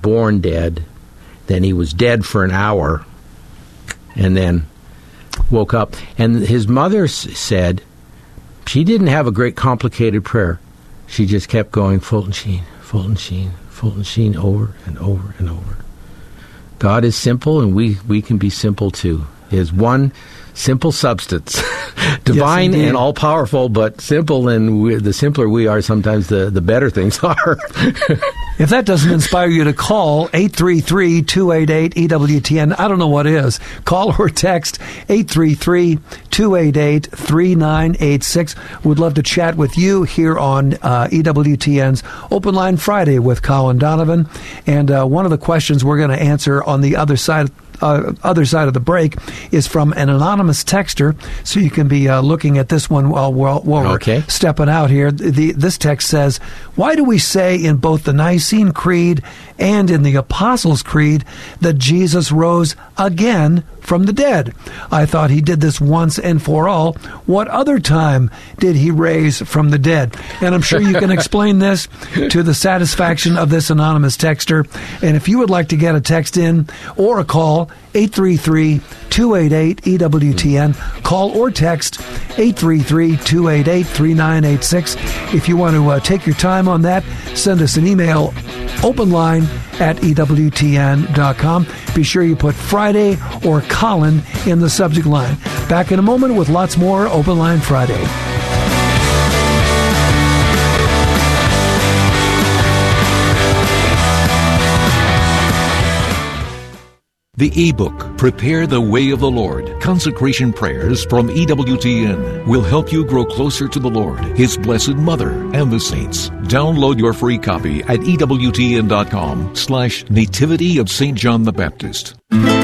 born dead, then he was dead for an hour, and then woke up. And his mother said she didn't have a great complicated prayer. She just kept going, Fulton Sheen, Fulton Sheen, Fulton Sheen, over and over and over. God is simple, and we can be simple too. He is one simple substance, divine yes, and all-powerful, but simple, and the simpler we are, sometimes the better things are. If that doesn't inspire you to call 833-288-EWTN, I don't know what is. Call or text 833-288-3986. We'd love to chat with you here on EWTN's Open Line Friday with Colin Donovan. And one of the questions we're going to answer on the other side of the break is from an anonymous texter, so you can be looking at this one while we're stepping out here. This text says, why do we say in both the Nicene Creed and in the Apostles' Creed that Jesus rose again from the dead? I thought he did this once and for all. What other time did he raise from the dead? And I'm sure you can explain this to the satisfaction of this anonymous texter. And if you would like to get a text in or a call, 833-288-EWTN. Call or text 833-288-3986. If you want to take your time on that, send us an email, openline@EWTN.com. Be sure you put Friday or Colin in the subject line. Back in a moment with lots more Open Line Friday. The ebook, Prepare the Way of the Lord, Consecration Prayers from EWTN, will help you grow closer to the Lord, His Blessed Mother, and the saints. Download your free copy at EWTN.com/Nativity of St. John the Baptist.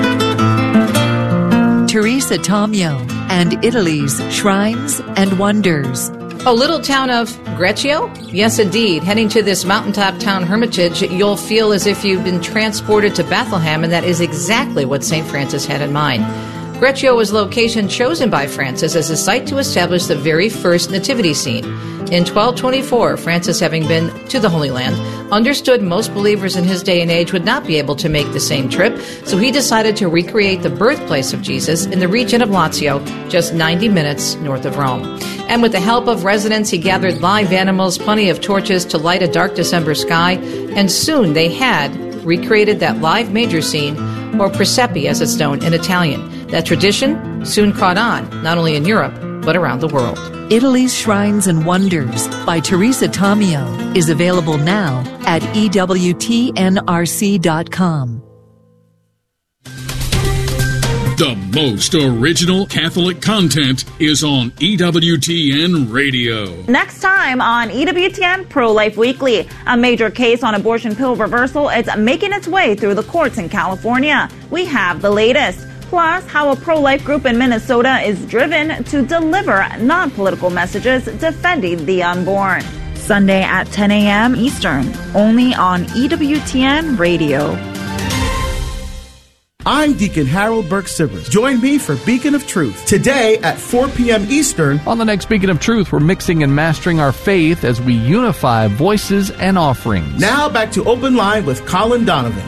Teresa Tomeo and Italy's Shrines and Wonders. A little town of Greccio? Yes, indeed. Heading to this mountaintop town hermitage, you'll feel as if you've been transported to Bethlehem, and that is exactly what St. Francis had in mind. Greccio was the location chosen by Francis as a site to establish the very first nativity scene. In 1224, Francis, having been to the Holy Land, understood most believers in his day and age would not be able to make the same trip, so he decided to recreate the birthplace of Jesus in the region of Lazio, just 90 minutes north of Rome. And with the help of residents, he gathered live animals, plenty of torches to light a dark December sky, and soon they had recreated that live manger scene, or presepe as it's known in Italian. That tradition soon caught on, not only in Europe, but around the world. Italy's Shrines and Wonders by Teresa Tomeo is available now at EWTNRC.com. The most original Catholic content is on EWTN Radio. Next time on EWTN Pro-Life Weekly, a major case on abortion pill reversal is making its way through the courts in California. We have the latest. Plus, how a pro-life group in Minnesota is driven to deliver non-political messages defending the unborn. Sunday at 10 a.m. Eastern, only on EWTN Radio. I'm Deacon Harold Burke-Sivers. Join me for Beacon of Truth today at 4 p.m. Eastern. On the next Beacon of Truth, we're mixing and mastering our faith as we unify voices and offerings. Now back to Open Line with Colin Donovan.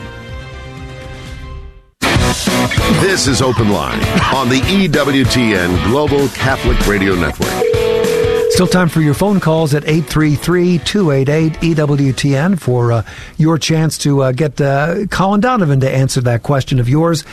This is Open Line on the EWTN Global Catholic Radio Network. Still time for your phone calls at 833-288-EWTN for your chance to get Colin Donovan to answer that question of yours.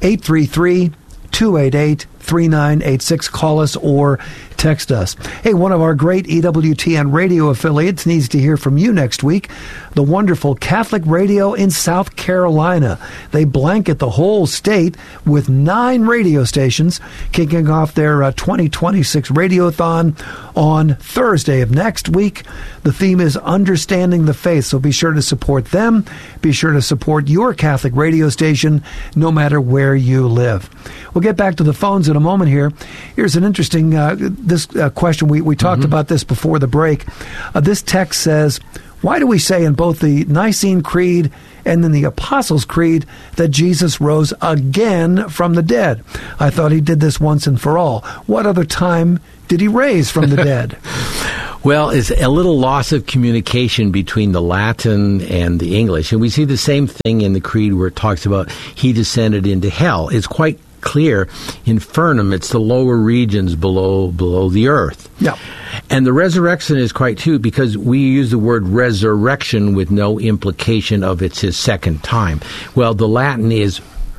833-288-3986. Call us or text us. Hey, one of our great EWTN radio affiliates needs to hear from you next week. The wonderful Catholic Radio in South Carolina. They blanket the whole state with 9 radio stations, kicking off their 2026 Radiothon on Thursday of next week. The theme is Understanding the Faith, so be sure to support them. Be sure to support your Catholic radio station, no matter where you live. We'll get back to the phones in a moment here. Here's an interesting question. We talked about this before the break. This text says, why do we say in both the Nicene Creed and in the Apostles' Creed that Jesus rose again from the dead? I thought he did this once and for all. What other time did he raise from the dead? Well, it's a little loss of communication between the Latin and the English. And we see the same thing in the Creed where it talks about he descended into hell. It's quite clear. Infernum, it's the lower regions below the earth. Yeah. And the resurrection is quite too, because we use the word resurrection with no implication of it's his second time. Well, the Latin is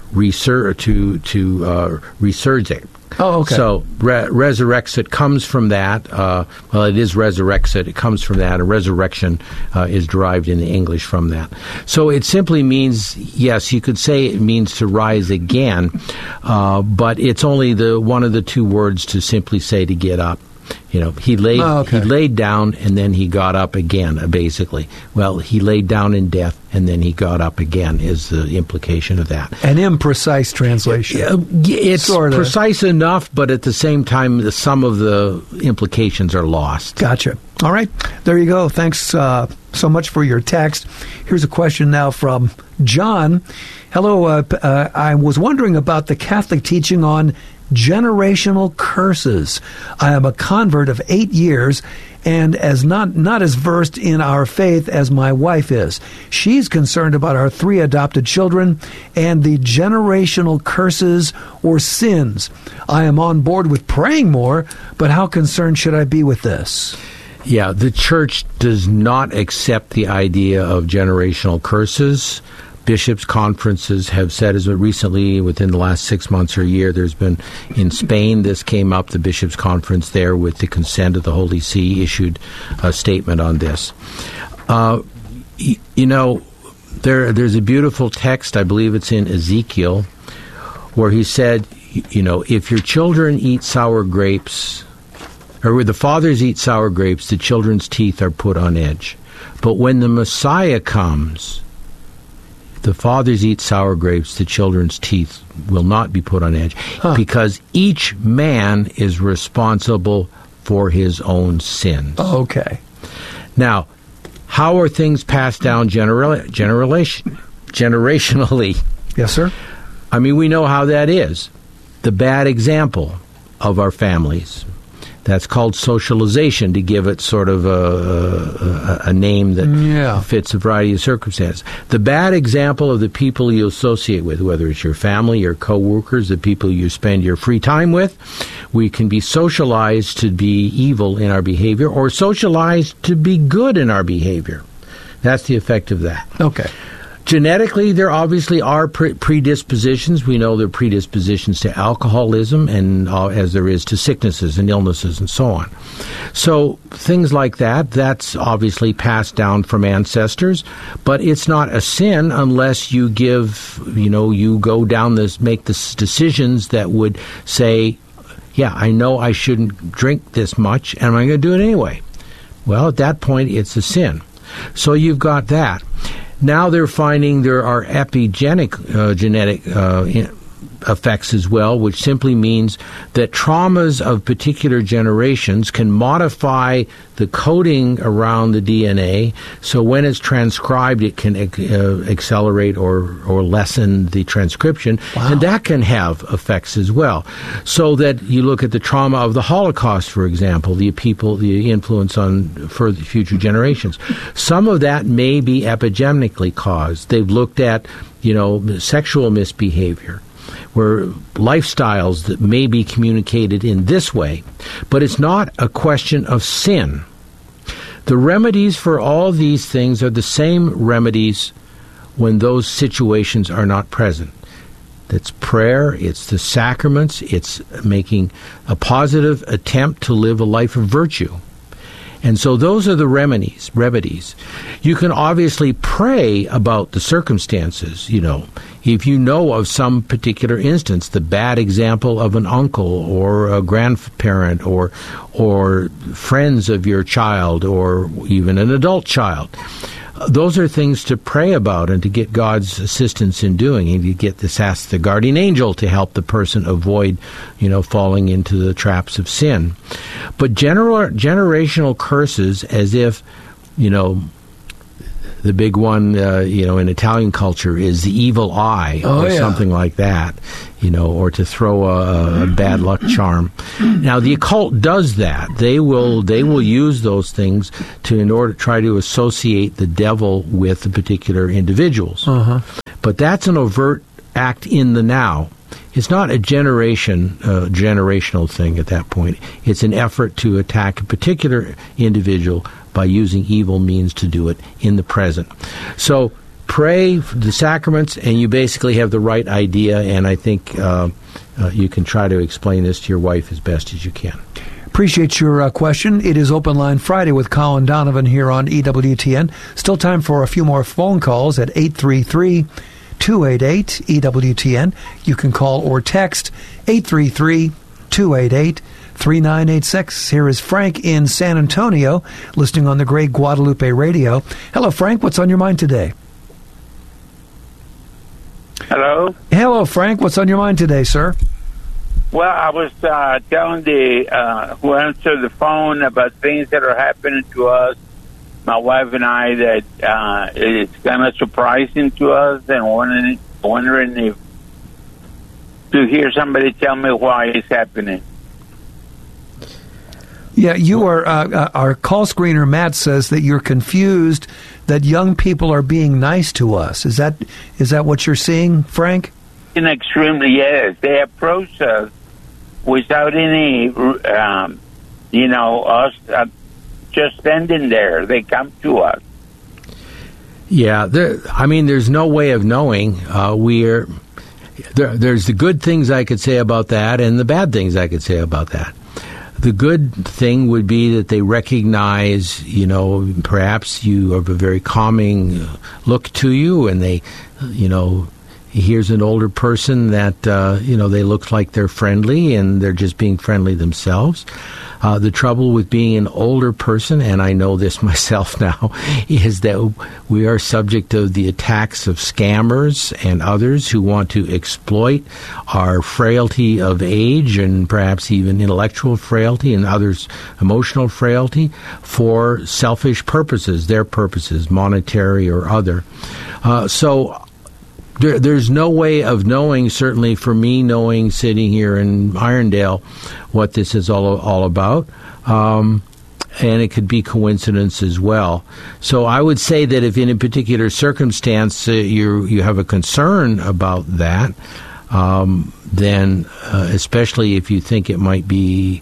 resurgere. Oh, okay. So resurrexit comes from that. It is resurrexit. It comes from that. A resurrection is derived in the English from that. So it simply means, yes, you could say it means to rise again, but it's only one of the two words to simply say to get up. He laid down and then he got up again, basically. Well, he laid down in death and then he got up again is the implication of that. An imprecise translation. It's precise enough, but at the same time, some of the implications are lost. Gotcha. All right. There you go. Thanks so much for your text. Here's a question now from John. Hello. I was wondering about the Catholic teaching on generational curses. I am a convert of 8 years and as not as versed in our faith as my wife is. She's concerned about our 3 adopted children and the generational curses or sins. I am on board with praying more, but how concerned should I be with this? Yeah, the church does not accept the idea of generational curses. Bishops' conferences have said, as recently, within the last 6 months or a year, there's been, in Spain, this came up, the Bishops' Conference there, with the consent of the Holy See, issued a statement on this. There's a beautiful text, I believe it's in Ezekiel, where he said, if your children eat sour grapes, or where the fathers eat sour grapes, the children's teeth are put on edge. But when the Messiah comes, the fathers eat sour grapes, the children's teeth will not be put on edge, because each man is responsible for his own sins. Okay. Now, how are things passed down generationally? Yes, sir. I mean, we know how that is. The bad example of our families. That's called socialization, to give it sort of a name that fits a variety of circumstances. The bad example of the people you associate with, whether it's your family, your co-workers, the people you spend your free time with, we can be socialized to be evil in our behavior or socialized to be good in our behavior. That's the effect of that. Okay. Genetically, there obviously are predispositions. We know there are predispositions to alcoholism, and as there is to sicknesses and illnesses and so on. So things like that's obviously passed down from ancestors, but it's not a sin unless you you go down make the decisions that would say, yeah, I know I shouldn't drink this much, and I'm going to do it anyway. Well, at that point, it's a sin. So you've got that. Now they're finding there are genetic effects as well, which simply means that traumas of particular generations can modify the coding around the DNA, so when it's transcribed, it can accelerate or lessen the transcription, and that can have effects as well. So that you look at the trauma of the Holocaust, for example, the influence on further future generations. Some of that may be epigenetically caused. They've looked at, sexual misbehavior, where lifestyles that may be communicated in this way, but it's not a question of sin. The remedies for all these things are the same remedies when those situations are not present. It's prayer, it's the sacraments, it's making a positive attempt to live a life of virtue. And so those are the remedies. You can obviously pray about the circumstances, If you know of some particular instance, the bad example of an uncle or a grandparent or friends of your child or even an adult child, those are things to pray about and to get God's assistance in doing. And you ask the guardian angel to help the person avoid, falling into the traps of sin. But generational curses, as if, The big one, in Italian culture is the evil eye or something like that, or to throw a bad luck charm. Now, the occult does that. They will use those things in order to try to associate the devil with the particular individuals. But that's an overt act in the now. It's not a generational thing at that point. It's an effort to attack a particular individual by using evil means to do it in the present. So pray the sacraments, and you basically have the right idea, and I think you can try to explain this to your wife as best as you can. Appreciate your question. It is Open Line Friday with Colin Donovan here on EWTN. Still time for a few more phone calls at 833-288-EWTN. You can call or text 833-288-3986. Here is Frank in San Antonio, listening on the Great Guadalupe Radio. Hello, Frank. What's on your mind today? Hello? Hello, Frank. What's on your mind today, sir? Well, I was telling who answered the phone about things that are happening to us, my wife and I, that it's kind of surprising to us, and wondering if to hear somebody tell me why it's happening. Yeah, you are. Our call screener Matt says that you're confused that young people are being nice to us. Is that what you're seeing, Frank? Extremely, yes. They approach us without any, us just standing there. They come to us. Yeah, there's no way of knowing. There's the good things I could say about that and the bad things I could say about that. The good thing would be that they recognize, perhaps you have a very calming look to you, and they, here's an older person that, they look like they're friendly, and they're just being friendly themselves. The trouble with being an older person, and I know this myself now, is that we are subject to the attacks of scammers and others who want to exploit our frailty of age and perhaps even intellectual frailty and others' emotional frailty for selfish purposes, their purposes, monetary or other. So there's no way of knowing, certainly for me, knowing sitting here in Irondale, what this is all about. And it could be coincidence as well. So I would say that if in a particular circumstance you have a concern about that, then especially if you think it might be,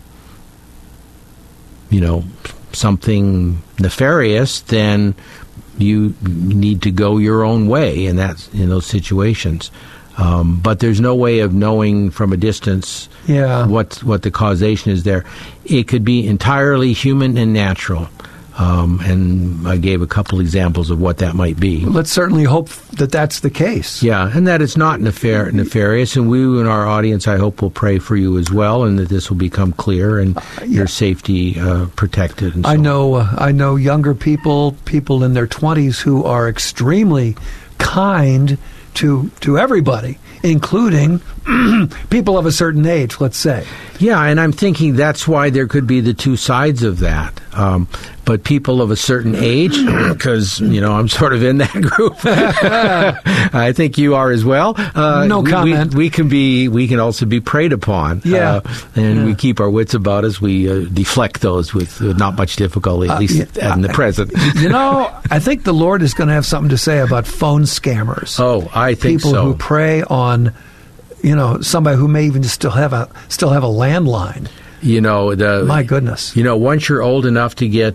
something nefarious, then you need to go your own way in those situations. But there's no way of knowing from a distance what the causation is there. It could be entirely human and natural. And I gave a couple examples of what that might be. Let's certainly hope that that's the case. Yeah, and that it's not nefarious. And we in our audience, I hope, will pray for you as well, and that this will become clear and your safety protected. And so I know younger people in their 20s who are extremely kind to everybody, including people of a certain age, let's say. Yeah, and I'm thinking that's why there could be the two sides of that. But people of a certain age, because, I'm sort of in that group. I think you are as well. No comment. We can also be preyed upon. Yeah. We keep our wits about us. We deflect those with not much difficulty, at least in the present. I think the Lord is going to have something to say about phone scammers. Oh, I think people who prey on, somebody who may even still have a landline. My goodness. Once you're old enough to get,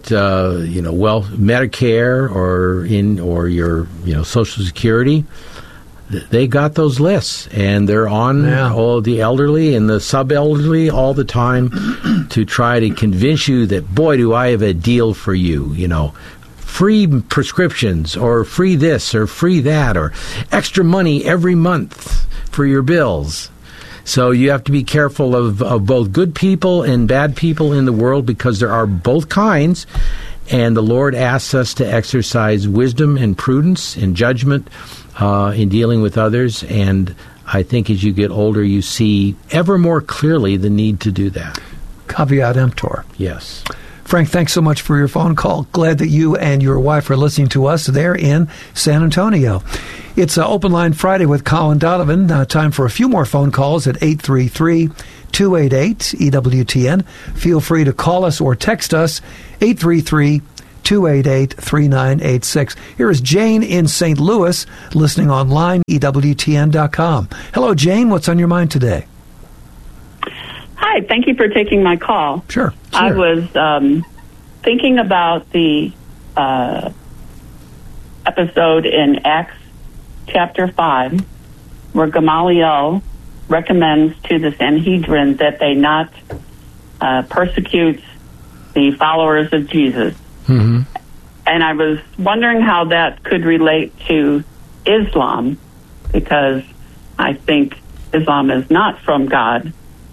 Medicare or your, Social Security, they got those lists, and they're on all the elderly and the sub-elderly all the time to try to convince you that, boy, do I have a deal for you, free prescriptions or free this or free that or extra money every month for your bills. So you have to be careful of both good people and bad people in the world, because there are both kinds, and the Lord asks us to exercise wisdom and prudence and judgment in dealing with others, and I think as you get older you see ever more clearly the need to do that. Caveat emptor. Yes. Frank, thanks so much for your phone call. Glad that you and your wife are listening to us there in San Antonio. It's Open Line Friday with Colin Donovan. Time for a few more phone calls at 833-288-EWTN. Feel free to call us or text us, 833-288-3986. Here is Jane in St. Louis, listening online, EWTN.com. Hello, Jane. What's on your mind today? Hi, thank you for taking my call. Sure. I was thinking about the episode in Acts chapter 5, where Gamaliel recommends to the Sanhedrin that they not persecute the followers of Jesus. Mm-hmm. And I was wondering how that could relate to Islam, because I think Islam is not from God.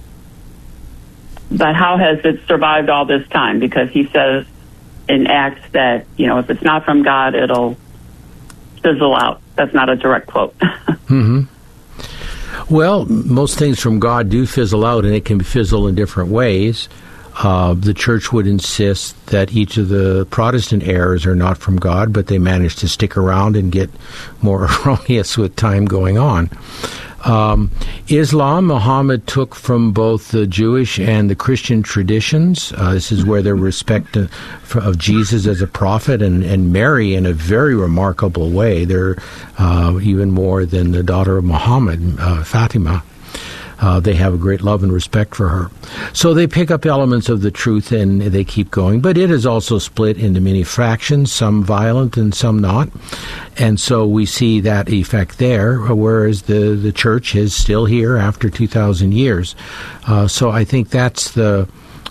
But how has it survived all this time? Because he says in Acts that, if it's not from God, it'll fizzle out. That's not a direct quote. Mm-hmm. Well, most things from God do fizzle out, and it can fizzle in different ways. The church would insist that each of the Protestant errors are not from God, but they manage to stick around and get more erroneous with time going on. Islam, Muhammad took from both the Jewish and the Christian traditions. This is where their respect of Jesus as a prophet and Mary in a very remarkable way. They're even more than the daughter of Muhammad, Fatima. They have a great love and respect for her. So they pick up elements of the truth and they keep going. But it is also split into many fractions, some violent and some not. And so we see that effect there, whereas the church is still here after 2,000 years. So I think that's the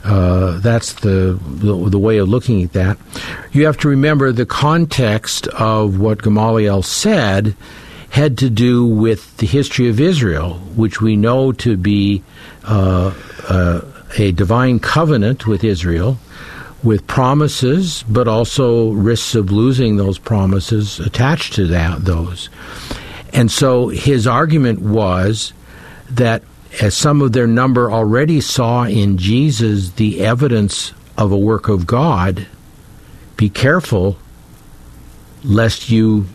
way of looking at that. You have to remember the context of what Gamaliel said had to do with the history of Israel, which we know to be a divine covenant with Israel, with promises, but also risks of losing those promises attached to those. And so his argument was that as some of their number already saw in Jesus the evidence of a work of God, be careful lest you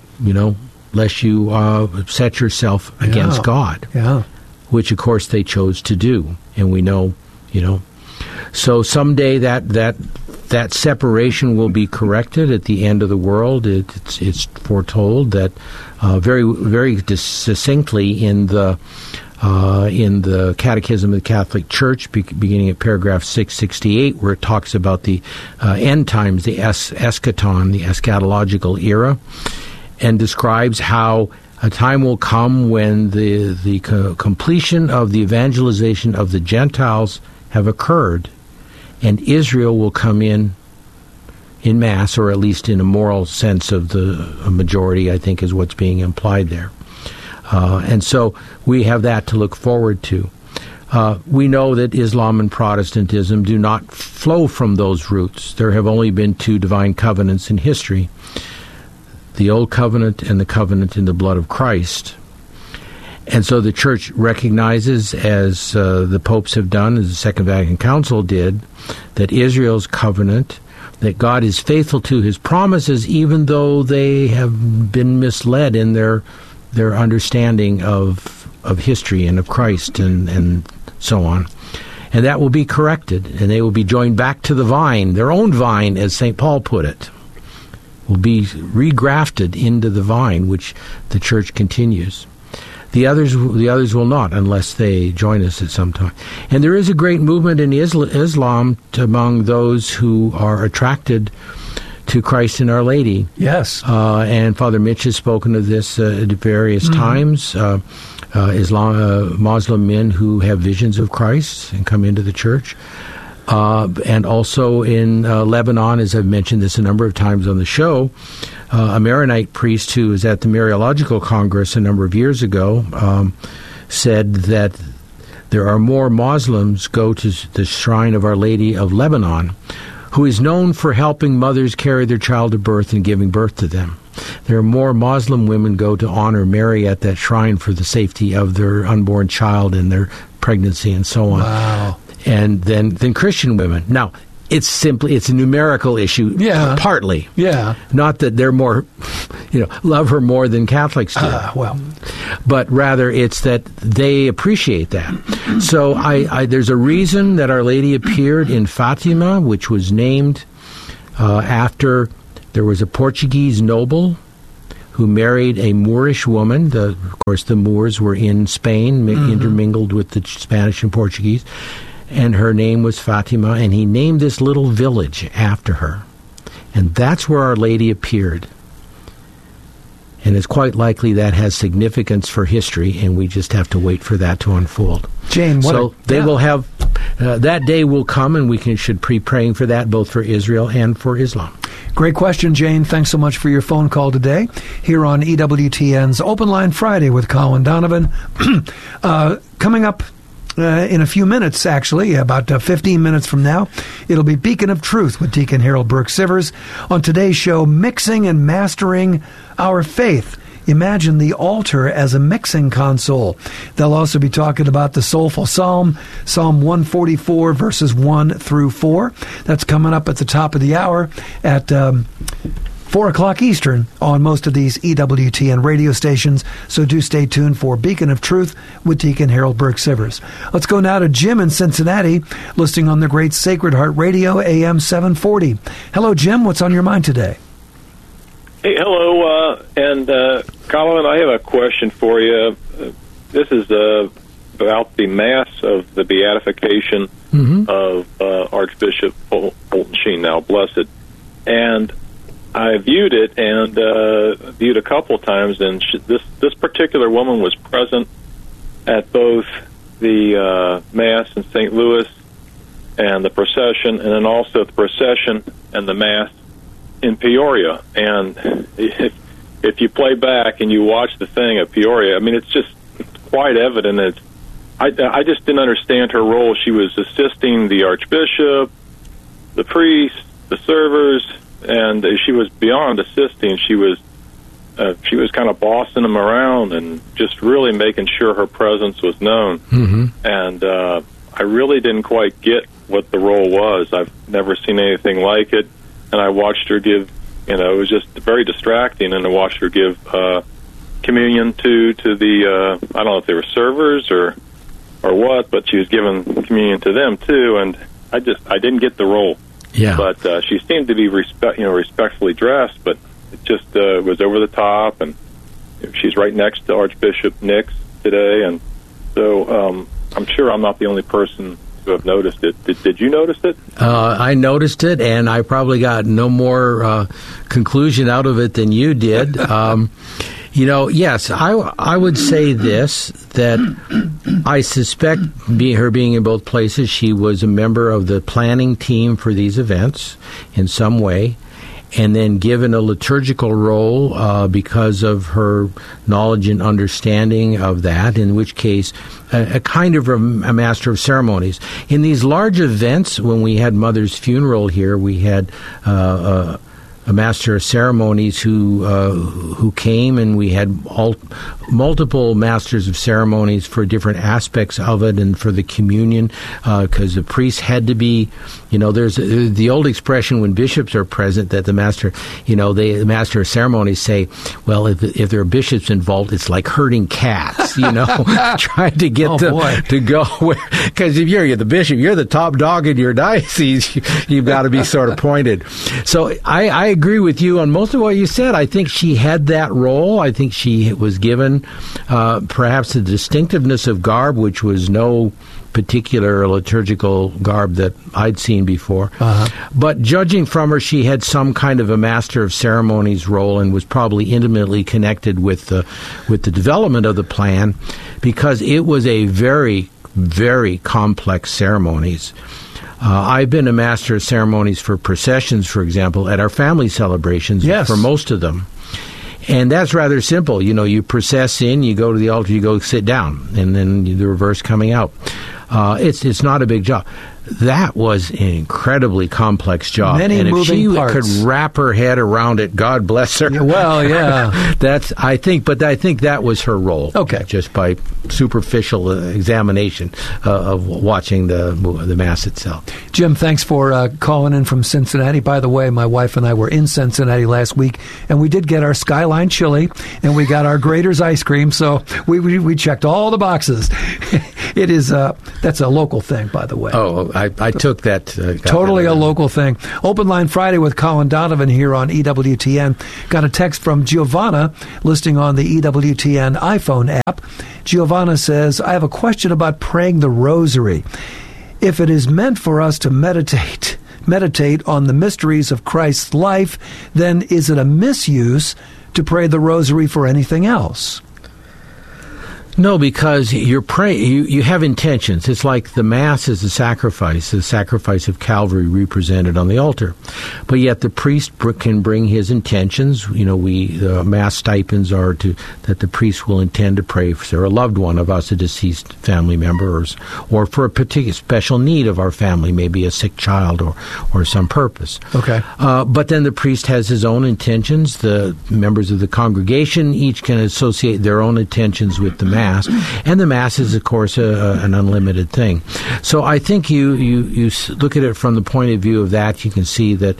set yourself against God, which, of course, they chose to do. And we know, So someday that separation will be corrected at the end of the world. It's foretold that very, very succinctly in the Catechism of the Catholic Church, beginning at paragraph 668, where it talks about the end times, the eschaton, the eschatological era, and describes how a time will come when the completion of the evangelization of the Gentiles have occurred, and Israel will come in mass, or at least in a moral sense of a majority, I think is what's being implied there. And so we have that to look forward to. We know that Islam and Protestantism do not flow from those roots. There have only been two divine covenants in history, the Old Covenant and the covenant in the blood of Christ. And so the Church recognizes, as the popes have done, as the Second Vatican Council did, that Israel's covenant, that God is faithful to his promises, even though they have been misled in their understanding of history and of Christ and so on. And that will be corrected, and they will be joined back to the vine, their own vine, as St. Paul put it, will be regrafted into the vine, which the Church continues. The others will not, unless they join us at some time. And there is a great movement in Islam among those who are attracted to Christ and Our Lady. Yes. And Father Mitch has spoken of this at various times. Muslim men who have visions of Christ and come into the church. And also in Lebanon, as I've mentioned this a number of times on the show, a Maronite priest who was at the Mariological Congress a number of years ago said that there are more Muslims go to the Shrine of Our Lady of Lebanon, who is known for helping mothers carry their child to birth and giving birth to them. There are more Muslim women go to honor Mary at that shrine for the safety of their unborn child and their pregnancy and so on. Wow. And than Christian women. Now, it's a numerical issue. Yeah. Partly. Yeah. Not that they're more, love her more than Catholics do. But rather it's that they appreciate that. So there's a reason that Our Lady appeared in Fatima, which was named after there was a Portuguese noble who married a Moorish woman. Of course, the Moors were in Spain, intermingled with the Spanish and Portuguese. And her name was Fatima, and he named this little village after her. And that's where Our Lady appeared. And it's quite likely that has significance for history, and we just have to wait for that to unfold. Jane, they will have, that day will come, and we should be praying for that, both for Israel and for Islam. Great question, Jane. Thanks so much for your phone call today here on EWTN's Open Line Friday with Colin Donovan. Coming up in a few minutes, actually, about 15 minutes from now, it'll be Beacon of Truth with Deacon Harold Burke-Sivers. On today's show, Mixing and Mastering Our Faith. Imagine the altar as a mixing console. They'll also be talking about the Soulful Psalm, Psalm 144, verses 1 through 4. That's coming up at the top of the hour at 4 o'clock Eastern on most of these EWTN radio stations, so do stay tuned for Beacon of Truth with Deacon Harold Burke-Sivers. Let's go now to Jim in Cincinnati, listening on the great Sacred Heart Radio, AM 740. Hello, Jim. What's on your mind today? Hey, hello, Colin, I have a question for you. This is about the Mass of the Beatification of Archbishop Fulton Sheen, now blessed. And I viewed it and viewed a couple of times, and this particular woman was present at both the Mass in St. Louis and the procession, and then also the procession and the Mass in Peoria. And if you play back and you watch the thing at Peoria, I mean, it's quite evident. I just didn't understand her role. She was assisting the Archbishop, the priests, the servers, and she was beyond assisting. She was kind of bossing them around and just really making sure her presence was known. And I really didn't quite get what the role was. I've never seen anything like it. And I watched her give, it was just very distracting, and I watched her give communion to the, I don't know if they were servers or what, but she was giving communion to them too, and I didn't get the role. Yeah. But she seemed to be respectfully dressed, but it just was over the top, and she's right next to Archbishop Nix today, and so I'm sure I'm not the only person who have noticed it. Did you notice it? I noticed it, and I probably got no more conclusion out of it than you did. Yes, I would say this, that I suspect her being in both places, she was a member of the planning team for these events in some way, and then given a liturgical role because of her knowledge and understanding of that, in which case a kind of a master of ceremonies. In these large events, when we had Mother's funeral here, we had a master of ceremonies who came, and we had multiple masters of ceremonies for different aspects of it and for the communion, because the priest had to be, there's the old expression when bishops are present that the master of ceremonies say, well, if there are bishops involved, it's like herding cats, trying to get them to go where, because if you're the bishop, you're the top dog in your diocese, you've got to be sort of pointed. So I agree with you on most of what you said. I think she had that role. I think she was given perhaps the distinctiveness of garb, which was no particular liturgical garb that I'd seen before. But judging from her, she had some kind of a master of ceremonies role and was probably intimately connected with the development of the plan, because it was a very, very complex ceremonies. I've been a master of ceremonies for processions, for example, at our family celebrations, for most of them. And that's rather simple. You process in, you go to the altar, you go sit down, and then the reverse coming out. It's not a big job. that was an incredibly complex job. Many and if moving she parts. could wrap her head around it, God bless her. Yeah, well, yeah. I think that was her role. Okay. Just by superficial examination of watching the Mass itself. Jim, thanks for calling in from Cincinnati. By the way, my wife and I were in Cincinnati last week, and we did get our Skyline chili, and we got our Grater's ice cream, so we checked all the boxes. It is that's a local thing, by the way. Oh, I took that. Totally a local thing. Open Line Friday with Colin Donovan here on EWTN. Got a text from Giovanna listing on the EWTN iPhone app. Giovanna says, I have a question about praying the rosary. If it is meant for us to meditate on the mysteries of Christ's life, then is it a misuse to pray the rosary for anything else? No, because you're praying. You have intentions. It's like the Mass is the sacrifice of Calvary represented on the altar. But yet the priest can bring his intentions. The Mass stipends are that the priest will intend to pray for a loved one of us, a deceased family member, or for a particular special need of our family, maybe a sick child or some purpose. Okay. But then the priest has his own intentions. The members of the congregation each can associate their own intentions with the Mass. And the Mass is, of course, an unlimited thing. So I think you look at it from the point of view of that. You can see that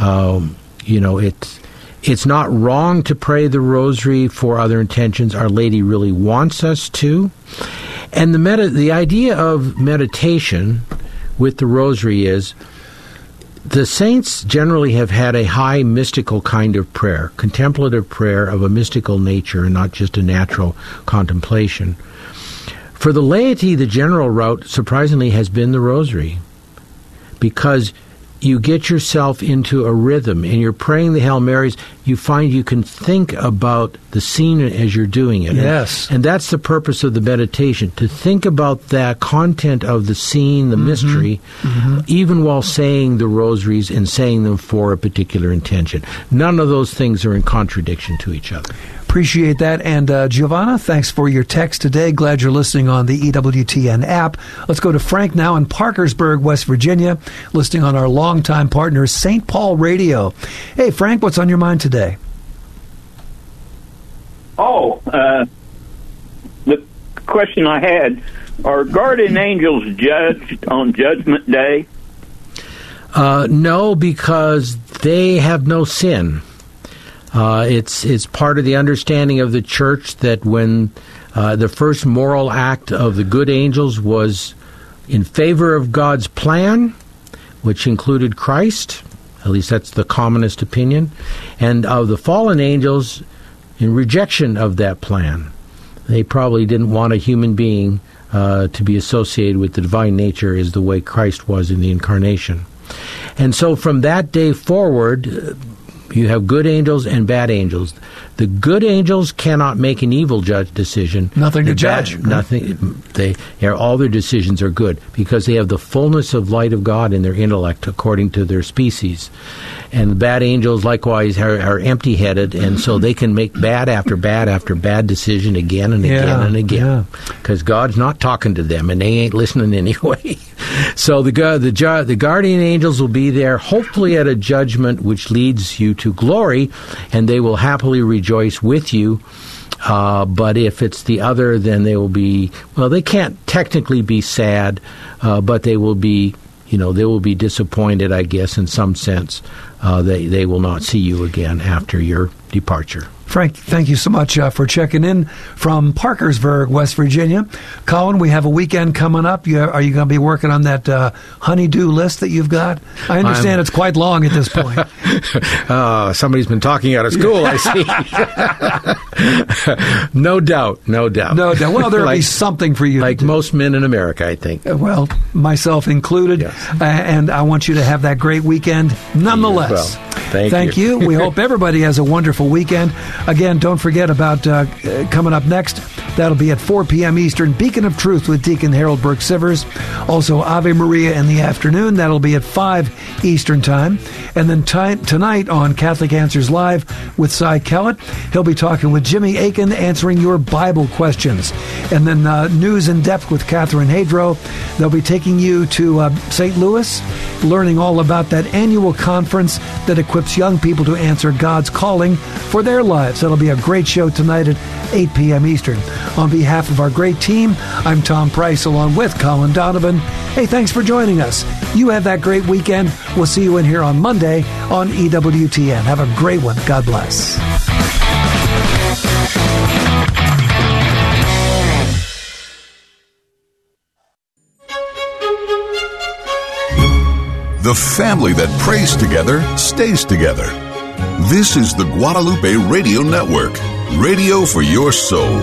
it's not wrong to pray the Rosary for other intentions. Our Lady really wants us to. And the idea of meditation with the Rosary is, the saints generally have had a high mystical kind of prayer, contemplative prayer of a mystical nature and not just a natural contemplation. For the laity, the general route, surprisingly, has been the Rosary, because you get yourself into a rhythm, and you're praying the Hail Marys, you find you can think about the scene as you're doing it. Yes. And that's the purpose of the meditation, to think about that content of the scene, the mystery, even while saying the rosaries and saying them for a particular intention. None of those things are in contradiction to each other. Appreciate that. And Giovanna, thanks for your text today. Glad you're listening on the EWTN app. Let's go to Frank now in Parkersburg, West Virginia, listening on our longtime partner, St. Paul Radio. Hey, Frank, what's on your mind today? The question I had, are guardian angels judged on Judgment Day? No, because they have no sin. It's part of the understanding of the Church that when the first moral act of the good angels was in favor of God's plan, which included Christ, at least that's the commonest opinion, and of the fallen angels in rejection of that plan. They probably didn't want a human being to be associated with the divine nature as the way Christ was in the Incarnation. And so from that day forward, you have good angels and bad angels. The good angels cannot make an evil decision. Nothing to judge. Nothing. All their decisions are good because they have the fullness of light of God in their intellect according to their species. And the bad angels likewise are empty-headed, and so they can make bad after bad after bad decision again and again and again. Because God's not talking to them, and they ain't listening anyway. So the guardian angels will be there, hopefully at a judgment which leads you to glory, and they will happily rejoice with you. But if it's the other, then they will be, they can't technically be sad, but they will be, they will be disappointed, I guess, in some sense. They will not see you again after your departure. Frank, thank you so much for checking in from Parkersburg, West Virginia. Colin, we have a weekend coming up. Are you going to be working on that honey-do list that you've got? I understand it's quite long at this point. Somebody's been talking out of school, I see. No doubt. Well, there'll be something for you. Like most men in America, I think. Well, myself included. Yes. And I want you to have that great weekend nonetheless. Thank you. We hope everybody has a wonderful weekend. Again, don't forget about coming up next. That'll be at 4 p.m. Eastern, Beacon of Truth with Deacon Harold Burke-Sivers. Also, Ave Maria in the afternoon. That'll be at 5 Eastern Time. And then tonight on Catholic Answers Live with Cy Kellett, he'll be talking with Jimmy Aiken, answering your Bible questions. And then News in Depth with Catherine Hadro. They'll be taking you to St. Louis, learning all about that annual conference that equips young people to answer God's calling for their lives. That'll be a great show tonight at 8 p.m. Eastern. On behalf of our great team, I'm Tom Price along with Colin Donovan. Hey, thanks for joining us. You have that great weekend. We'll see you in here on Monday on EWTN. Have a great one. God bless. The family that prays together stays together. This is the Guadalupe Radio Network, radio for your soul.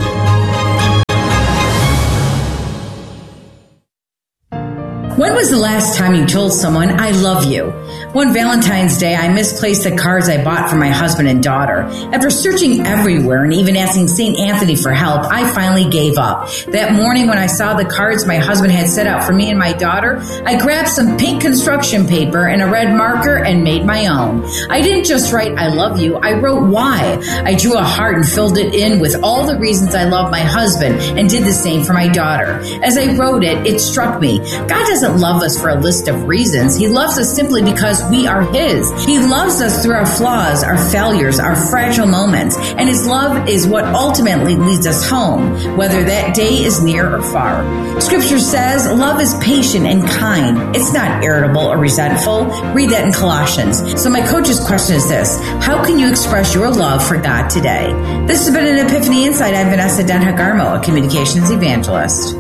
When was the last time you told someone, I love you? One Valentine's Day, I misplaced the cards I bought for my husband and daughter. After searching everywhere and even asking St. Anthony for help, I finally gave up. That morning when I saw the cards my husband had set out for me and my daughter, I grabbed some pink construction paper and a red marker and made my own. I didn't just write, I love you, I wrote why. I drew a heart and filled it in with all the reasons I love my husband and did the same for my daughter. As I wrote it, it struck me. God doesn't love us for a list of reasons. He loves us simply because we are His. He loves us through our flaws, our failures, our fragile moments, and His love is what ultimately leads us home, whether that day is near or far. Scripture says love is patient and kind. It's not irritable or resentful. Read that in Colossians. So my coach's question is this: how can you express your love for God today? This has been an Epiphany Insight. I'm Vanessa Denhagarmo, a communications evangelist.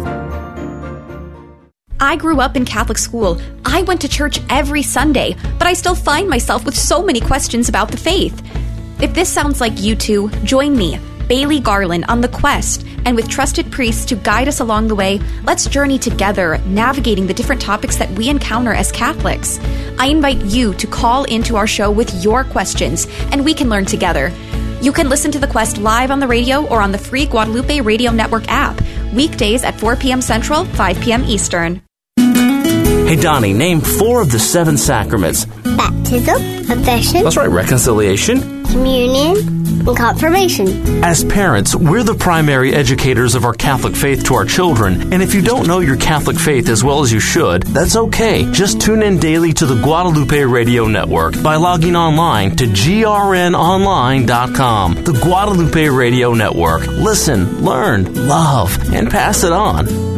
I grew up in Catholic school. I went to church every Sunday, but I still find myself with so many questions about the faith. If this sounds like you two, join me, Bailey Garland, on the quest, and with trusted priests to guide us along the way, let's journey together, navigating the different topics that we encounter as Catholics. I invite you to call into our show with your questions, and we can learn together. You can listen to The Quest live on the radio or on the free Guadalupe Radio Network app, weekdays at 4 p.m. Central, 5 p.m. Eastern. Hey, Donnie, name 4 of the 7 sacraments. Baptism, confession. That's right, reconciliation. Communion, and confirmation. As parents, we're the primary educators of our Catholic faith to our children, and if you don't know your Catholic faith as well as you should, that's okay. Just tune in daily to the Guadalupe Radio Network by logging online to grnonline.com. The Guadalupe Radio Network. Listen, learn, love, and pass it on.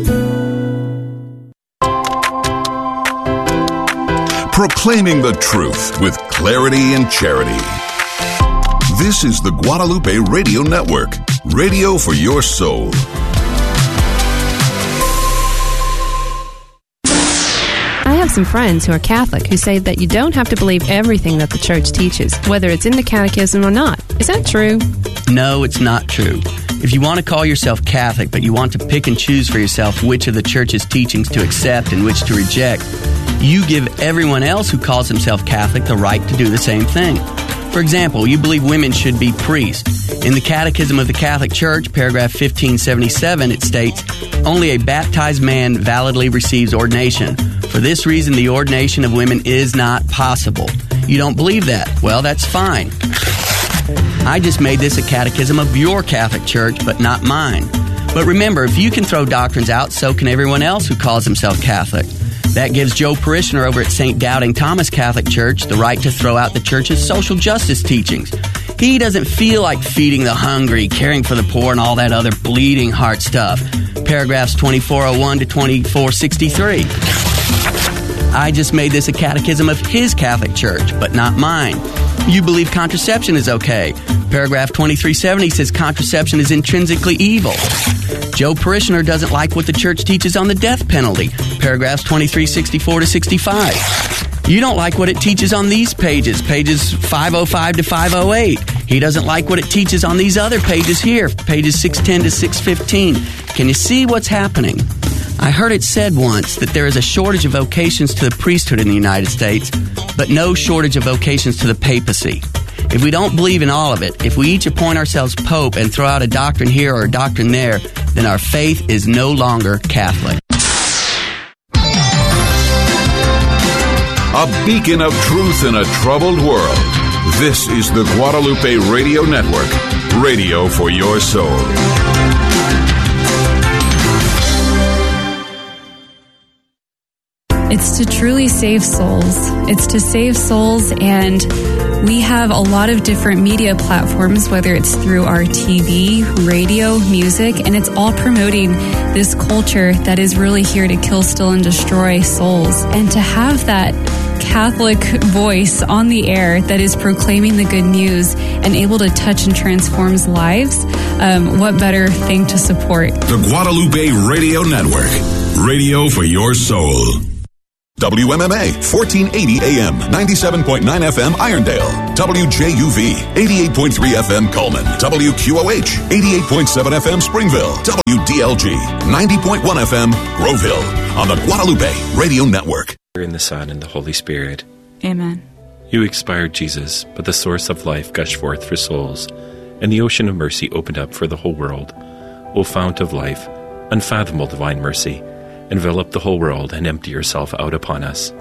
Proclaiming the truth with clarity and charity. This is the Guadalupe Radio Network, radio for your soul. I have some friends who are Catholic who say that you don't have to believe everything that the Church teaches, whether it's in the Catechism or not. Is that true? No, it's not true. If you want to call yourself Catholic, but you want to pick and choose for yourself which of the Church's teachings to accept and which to reject, you give everyone else who calls himself Catholic the right to do the same thing. For example, you believe women should be priests. In the Catechism of the Catholic Church, paragraph 1577, it states, only a baptized man validly receives ordination. For this reason, the ordination of women is not possible. You don't believe that? Well, that's fine. I just made this a catechism of your Catholic Church, but not mine. But remember, if you can throw doctrines out, so can everyone else who calls himself Catholic. That gives Joe Parishioner over at St. Doubting Thomas Catholic Church the right to throw out the Church's social justice teachings. He doesn't feel like feeding the hungry, caring for the poor, and all that other bleeding heart stuff. Paragraphs 2401 to 2463. I just made this a catechism of his Catholic Church, but not mine. You believe contraception is okay. Paragraph 2370 says contraception is intrinsically evil. Joe Parishioner doesn't like what the Church teaches on the death penalty. Paragraphs 2364 to 65. You don't like what it teaches on these pages, pages 505 to 508. He doesn't like what it teaches on these other pages here, pages 610 to 615. Can you see what's happening? I heard it said once that there is a shortage of vocations to the priesthood in the United States, but no shortage of vocations to the papacy. If we don't believe in all of it, if we each appoint ourselves Pope and throw out a doctrine here or a doctrine there, then our faith is no longer Catholic. A beacon of truth in a troubled world. This is the Guadalupe Radio Network. Radio for your soul. It's to truly save souls. It's to save souls, and we have a lot of different media platforms, whether it's through our TV, radio, music, and it's all promoting this culture that is really here to kill, steal, and destroy souls. And to have that Catholic voice on the air that is proclaiming the good news and able to touch and transform lives, what better thing to support? The Guadalupe Radio Network. Radio for your soul. WMMA, 1480 AM, 97.9 FM, Irondale. WJUV, 88.3 FM, Coleman. WQOH, 88.7 FM, Springville. WDLG, 90.1 FM, Groveville. On the Guadalupe Radio Network. In the Son and the Holy Spirit. Amen. You expired, Jesus, but the source of life gushed forth for souls, and the ocean of mercy opened up for the whole world. O fount of life, unfathomable divine mercy, envelop the whole world and empty yourself out upon us.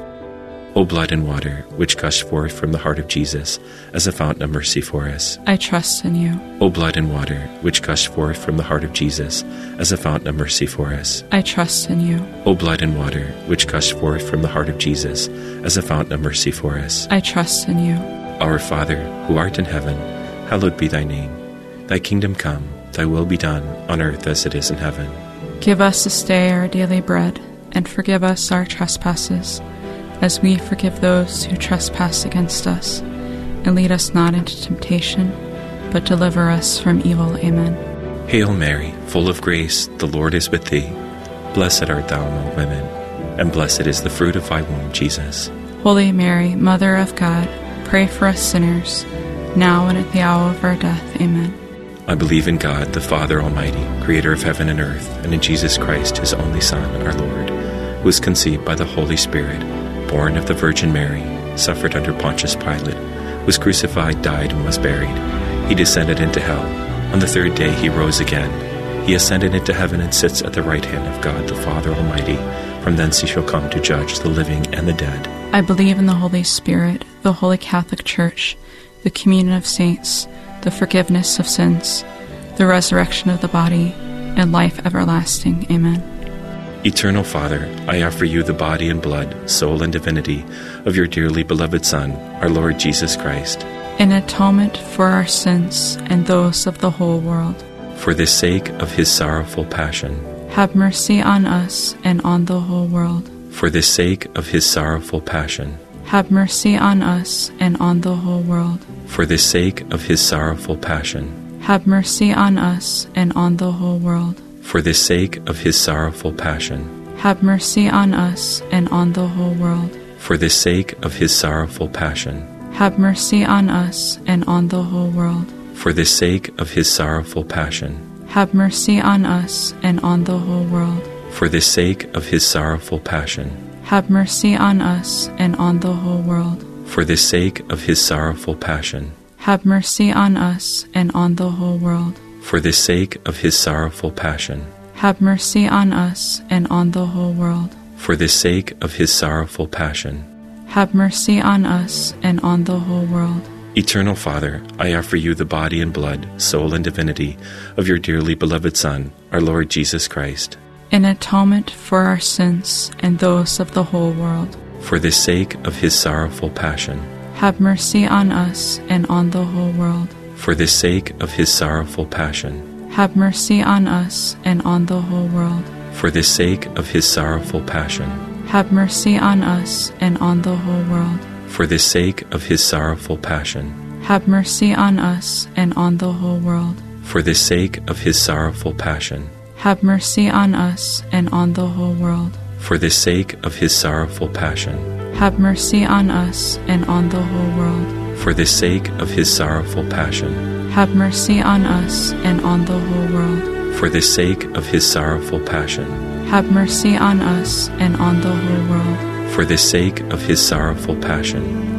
O blood and water, which gushed forth from the heart of Jesus as a fountain of mercy for us. I trust in you. O blood and water, which gushed forth from the heart of Jesus as a fountain of mercy for us. I trust in you. O blood and water, which gushed forth from the heart of Jesus as a fountain of mercy for us. I trust in you. Our Father, who art in heaven, hallowed be thy name. Thy kingdom come, thy will be done, on earth as it is in heaven. Give us this day our daily bread, and forgive us our trespasses, as we forgive those who trespass against us. And lead us not into temptation, but deliver us from evil. Amen. Hail Mary, full of grace, the Lord is with thee. Blessed art thou among women, and blessed is the fruit of thy womb, Jesus. Holy Mary, Mother of God, pray for us sinners, now and at the hour of our death. Amen. I believe in God, the Father Almighty, creator of heaven and earth, and in Jesus Christ, his only Son, our Lord, who was conceived by the Holy Spirit, born of the Virgin Mary, suffered under Pontius Pilate, was crucified, died, and was buried. He descended into hell. On the third day he rose again. He ascended into heaven and sits at the right hand of God, the Father Almighty. From thence he shall come to judge the living and the dead. I believe in the Holy Spirit, the Holy Catholic Church, the communion of saints, the forgiveness of sins, the resurrection of the body, and life everlasting. Amen. Eternal Father, I offer you the body and blood, soul and divinity of your dearly beloved Son, our Lord Jesus Christ, in atonement for our sins and those of the whole world. For the sake of his sorrowful passion, have mercy on us and on the whole world. For the sake of his sorrowful passion, have mercy on us and on the whole world. For the sake of his sorrowful passion, have mercy on us and on the whole world. For the sake of his sorrowful passion, have mercy on us and on the whole world. For the sake of his sorrowful passion, have mercy on us and on the whole world. For the sake of his sorrowful passion, have mercy on us and on the whole world. For the sake of his sorrowful passion, have mercy on us and on the whole world. For the sake of his sorrowful passion, have mercy on us and on the whole world. For the sake of his sorrowful passion, have mercy on us and on the whole world. For the sake of his sorrowful passion, have mercy on us and on the whole world. Eternal Father, I offer you the body and blood, soul and divinity of your dearly beloved Son, our Lord Jesus Christ, in atonement for our sins and those of the whole world. For the sake of his sorrowful passion, have mercy on us and on the whole world. For the sake of his sorrowful passion, have mercy on us and on the whole world. For the sake of his sorrowful passion, have mercy on us and on the whole world. For the sake of his sorrowful passion, have mercy on us and on the whole world. For the sake of his sorrowful passion, have mercy on us and on the whole world. For the sake of his sorrowful passion, have mercy on us and on the whole world. For the sake of his sorrowful passion, have mercy on us and on the whole world. For the sake of his sorrowful passion, have mercy on us and on the whole world. For the sake of his sorrowful passion,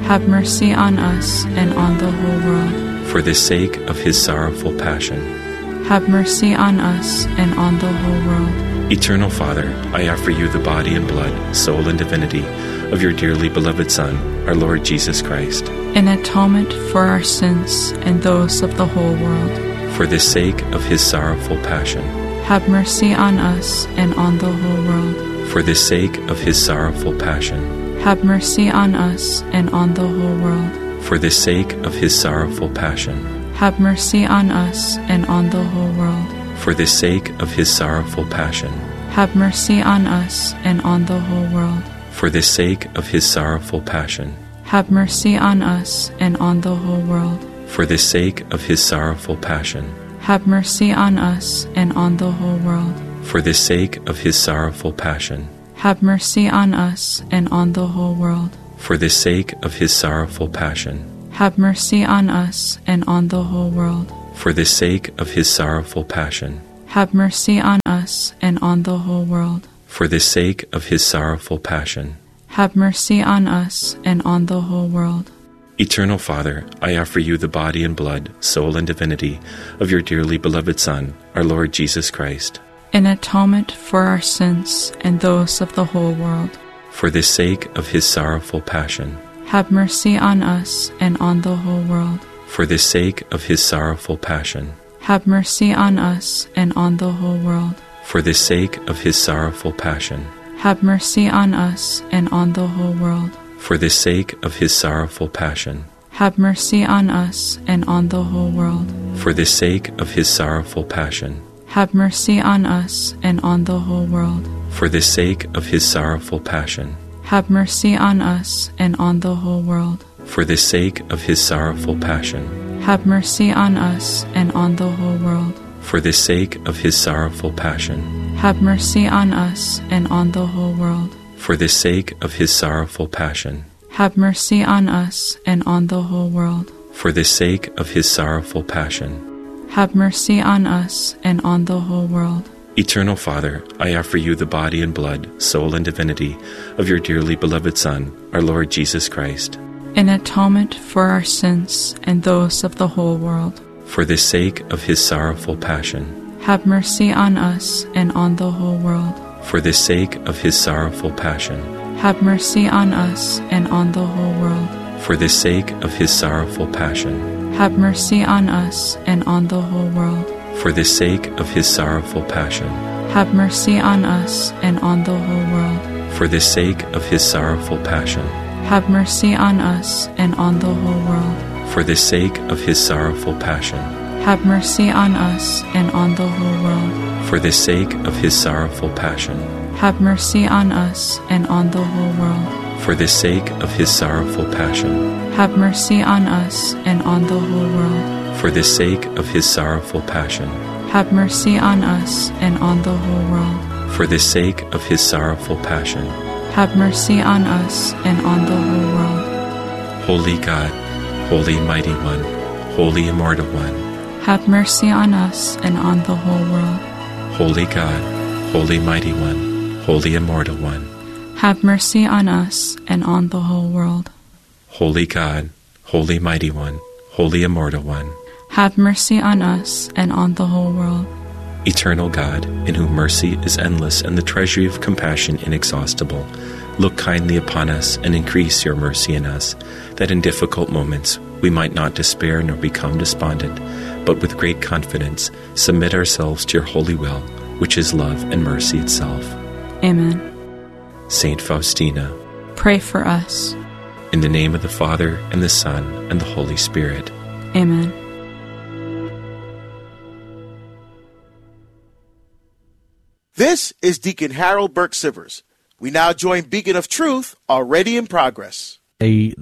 Have mercy on us and on the whole world. For the sake of his sorrowful passion. Have mercy on us and on the whole world. Eternal Father, I offer you the body and blood, soul and divinity of your dearly beloved Son, our Lord Jesus Christ, in atonement for our sins and those of the whole world. For the sake of his sorrowful passion. Have mercy on us and on the whole world. For the sake of his sorrowful passion. Have mercy on us and on the whole world. For the sake of his sorrowful passion. Have mercy on us and on the whole world. For the sake of his sorrowful passion. Have mercy on us and on the whole world. For the sake of his sorrowful passion. Have mercy on us and on the whole world. For the sake of his sorrowful passion. Have mercy on us and on the whole world. For the sake of his sorrowful passion. Have mercy on us and on the whole world. For the sake of his sorrowful passion. Have mercy on us and on the whole world. For the sake of his sorrowful passion. Have mercy on us and on the whole world. For the sake of his sorrowful passion. Have mercy on us and on the whole world. Eternal Father, I offer you the body and blood, soul and divinity of your dearly beloved Son, our Lord Jesus Christ, in atonement for our sins and those of the whole world. For the sake of his sorrowful passion. Have mercy on us and on the whole world. For the sake of his sorrowful passion. Have mercy on us and on the whole world. For the sake of his sorrowful passion. Have mercy on us and on the whole world. For the sake of his sorrowful passion. Have mercy on us and on the whole world. For the sake of his sorrowful passion. Have mercy on us and on the whole world. For the sake of his sorrowful passion. Have mercy on us and on the whole world. For the sake of his sorrowful passion. Have mercy on us and on the whole world. For the sake of his sorrowful passion. Have mercy on us and on the whole world. For the sake of his sorrowful passion. Have mercy on us and on the whole world. For the sake of his sorrowful passion. Have mercy on us and on the whole world. Eternal Father, I offer you the body and blood, soul and divinity of your dearly beloved Son, our Lord Jesus Christ, in atonement for our sins and those of the whole world. For the sake of his sorrowful passion. Have mercy on us and on the whole world. For the sake of his sorrowful passion. Have mercy on us and on the whole world. For the sake of his sorrowful passion. Have mercy on us and on the whole world. For the sake of his sorrowful passion. Have mercy on us and on the whole world. For the sake of his sorrowful passion. Have mercy on us and on the whole world. For the sake of his sorrowful passion. Have mercy on us and on the whole world. For the sake of his sorrowful passion. Have mercy on us and on the whole world. For the sake of his sorrowful passion. Have mercy on us and on the whole world. For the sake of his sorrowful passion. Have mercy on us and on the whole world. For the sake of his sorrowful passion. Have mercy on us and on the whole world. Holy God, Holy Mighty One, Holy Immortal One. Have mercy on us and on the whole world. Holy God, Holy Mighty One, Holy Immortal One. Have mercy on us and on the whole world. Holy God, Holy Mighty One, Holy Immortal One. Have mercy on us and on the whole world. Eternal God, in whom mercy is endless and the treasury of compassion inexhaustible, look kindly upon us and increase your mercy in us, that in difficult moments we might not despair nor become despondent, but with great confidence submit ourselves to your holy will, which is love and mercy itself. Amen. Saint Faustina, pray for us. In the name of the Father, and the Son, and the Holy Spirit. Amen. This is Deacon Harold Burke Sivers. We now join Beacon of Truth, already in progress. A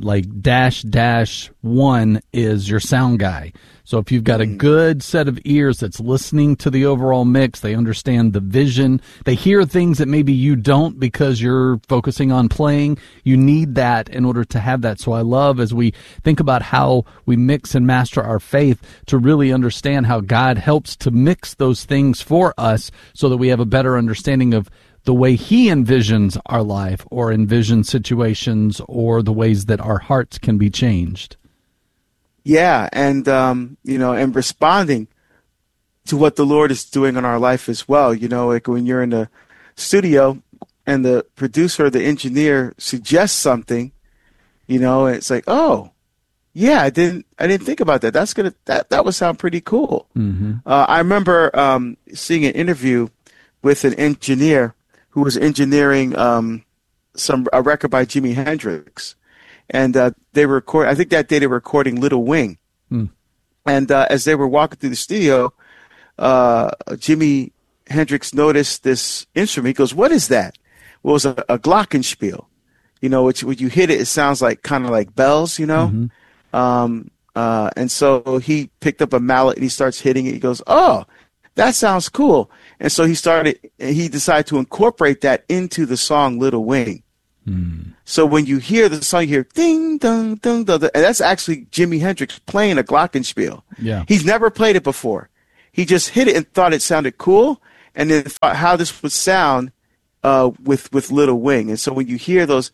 -1 is your sound guy. So if you've got a good set of ears that's listening to the overall mix, they understand the vision, they hear things that maybe you don't because you're focusing on playing, you need that in order to have that. So I love, as we think about how we mix and master our faith, to really understand how God helps to mix those things for us so that we have a better understanding of the way he envisions our life or envisions situations or the ways that our hearts can be changed. Yeah, and, and responding to what the Lord is doing in our life as well. Like when you're in the studio and the producer or the engineer suggests something, it's like, oh, yeah, I didn't think about that. That would sound pretty cool. Mm-hmm. I remember seeing an interview with an engineer who was engineering a record by Jimi Hendrix, and they were I think that day they were recording Little Wing, and as they were walking through the studio, Jimi Hendrix noticed this instrument. He goes, "What is that?" Well, it was a glockenspiel. Which when you hit it, it sounds like kind of like bells. Mm-hmm. And so he picked up a mallet and he starts hitting it. He goes, "Oh, that sounds cool." And so he decided to incorporate that into the song Little Wing. So when you hear the song, you hear ding, dong, dong, dong, and that's actually Jimi Hendrix playing a glockenspiel. Yeah. He's never played it before. He just hit it and thought it sounded cool, and then thought how this would sound with Little Wing. And so when you hear those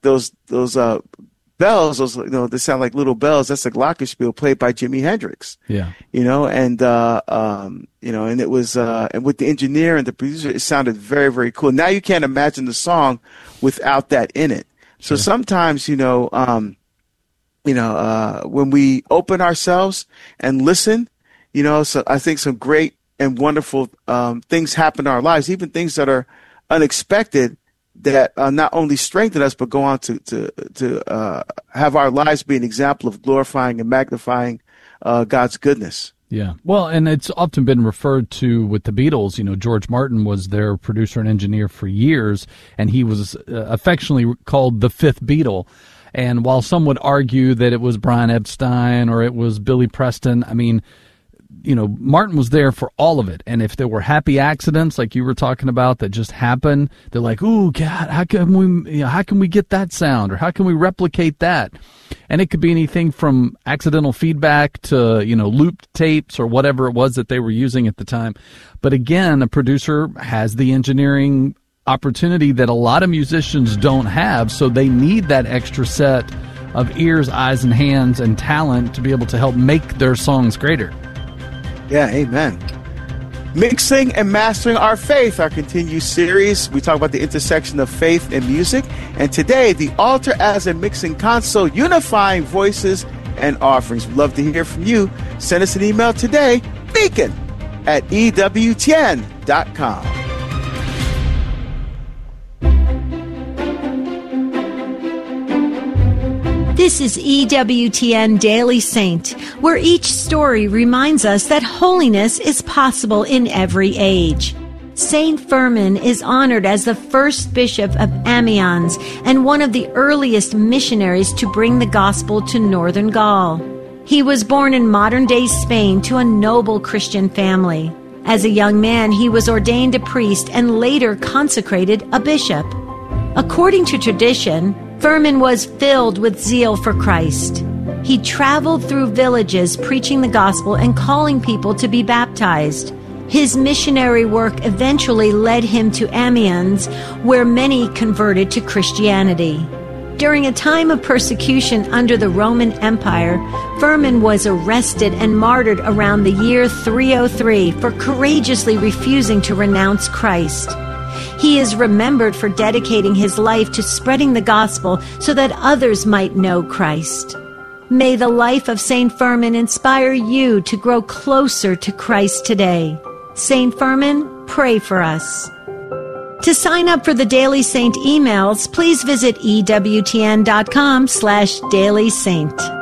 bells, they sound like little bells. That's a glockenspiel played by Jimi Hendrix. Yeah. And it was, and with the engineer and the producer, it sounded very, very cool. Now you can't imagine the song without that in it. So sometimes, when we open ourselves and listen, so I think some great and wonderful things happen in our lives, even things that are unexpected, that not only strengthen us, but go on to have our lives be an example of glorifying and magnifying God's goodness. Yeah. Well, and it's often been referred to with the Beatles. George Martin was their producer and engineer for years, and he was affectionately called the fifth Beatle. And while some would argue that it was Brian Epstein or it was Billy Preston, I mean, Martin was there for all of it. And if there were happy accidents like you were talking about that just happened, they're like, "Ooh, God, how can we get that sound, or how can we replicate that?" And it could be anything from accidental feedback to, looped tapes or whatever it was that they were using at the time. But again, a producer has the engineering opportunity that a lot of musicians don't have, so they need that extra set of ears, eyes, and hands and talent to be able to help make their songs greater. Yeah, amen. Mixing and Mastering Our Faith, our continued series. We talk about the intersection of faith and music. And today, the altar as a mixing console, unifying voices and offerings. We'd love to hear from you. Send us an email today, beacon@ewtn.com. This is EWTN Daily Saint, where each story reminds us that holiness is possible in every age. Saint Firmin is honored as the first bishop of Amiens and one of the earliest missionaries to bring the gospel to northern Gaul. He was born in modern-day Spain to a noble Christian family. As a young man, he was ordained a priest and later consecrated a bishop. According to tradition, Firmin was filled with zeal for Christ. He traveled through villages preaching the gospel and calling people to be baptized. His missionary work eventually led him to Amiens, where many converted to Christianity. During a time of persecution under the Roman Empire, Firmin was arrested and martyred around the year 303 for courageously refusing to renounce Christ. He is remembered for dedicating his life to spreading the gospel so that others might know Christ. May the life of Saint Firmin inspire you to grow closer to Christ today. Saint Firmin, pray for us. To sign up for the Daily Saint emails, please visit EWTN.com/Daily Saint.